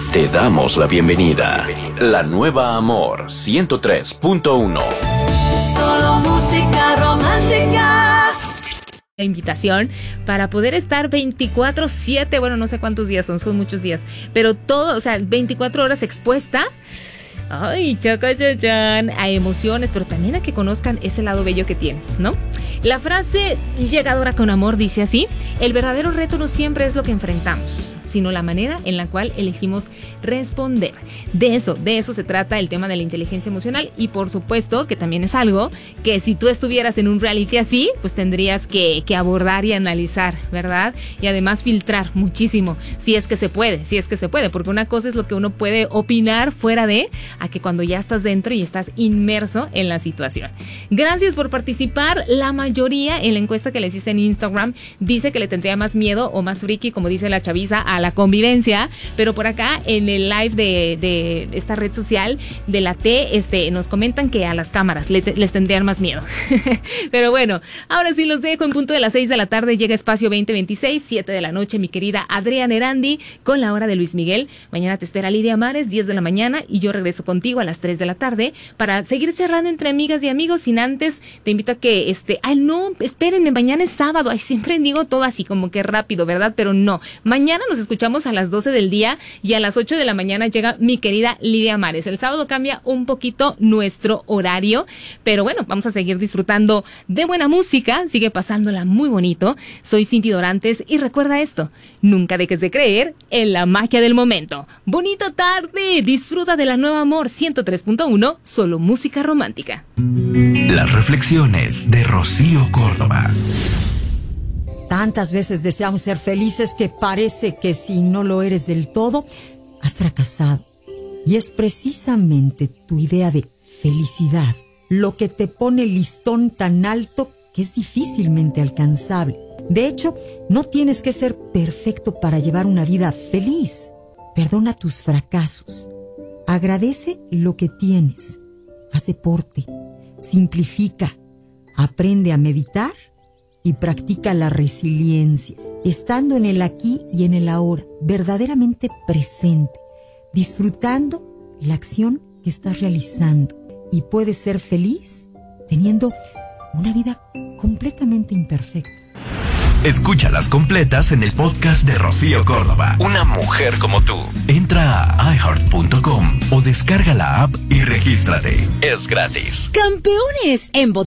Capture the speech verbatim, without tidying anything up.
Te damos la bienvenida. La nueva Amor ciento tres punto uno. Solo música romántica. La invitación para poder estar veinticuatro siete, bueno, no sé cuántos días son, son muchos días, pero todo, o sea, veinticuatro horas expuesta. Ay, chacachachan, a emociones, pero también a que conozcan ese lado bello que tienes, ¿no? La frase llegadora con amor dice así: el verdadero reto no siempre es lo que enfrentamos, sino la manera en la cual elegimos responder. De eso, de eso se trata el tema de la inteligencia emocional, y por supuesto que también es algo que si tú estuvieras en un reality así, pues tendrías que, que abordar y analizar, ¿verdad? Y además filtrar muchísimo, si es que se puede, si es que se puede, porque una cosa es lo que uno puede opinar fuera de, a que cuando ya estás dentro y estás inmerso en la situación. Gracias por participar. La mayoría en la encuesta que les hice en Instagram dice que le tendría más miedo o más friki, como dice la chaviza, a la convivencia, pero por acá en el live de, de esta red social de la T, este, nos comentan que a las cámaras le, les tendrían más miedo. Pero bueno, ahora sí los dejo. En punto de las seis de la tarde llega Espacio veinte veintiséis, siete de la noche, mi querida Adriana Erandi con la hora de Luis Miguel. Mañana te espera Lidia Mares, diez de la mañana, y yo regreso contigo a las tres de la tarde para seguir charlando entre amigas y amigos. Sin antes, te invito a que, este, ay no, espérenme, mañana es sábado. Ay, siempre digo todo así como que rápido, ¿verdad? Pero no, mañana nos escuchamos a las doce del día y a las ocho de la mañana llega mi querida Lidia Mares. El sábado cambia un poquito nuestro horario, pero bueno, vamos a seguir disfrutando de buena música, sigue pasándola muy bonito. Soy Cinti Dorantes y recuerda esto: nunca dejes de creer en la magia del momento. Bonita tarde, disfruta de la nueva Amor ciento tres punto uno, solo música romántica. Las reflexiones de Rocío Córdoba. Tantas veces deseamos ser felices que parece que si no lo eres del todo, has fracasado. Y es precisamente tu idea de felicidad lo que te pone el listón tan alto que es difícilmente alcanzable. De hecho, no tienes que ser perfecto para llevar una vida feliz. Perdona tus fracasos. Agradece lo que tienes. Haz deporte. Simplifica. Aprende a meditar y practica la resiliencia, estando en el aquí y en el ahora, verdaderamente presente, disfrutando la acción que estás realizando. Y puedes ser feliz teniendo una vida completamente imperfecta. Escúchalas completas en el podcast de Rocío Córdoba. Una mujer como tú. Entra a i heart punto com o descarga la app y regístrate. Es gratis. Campeones en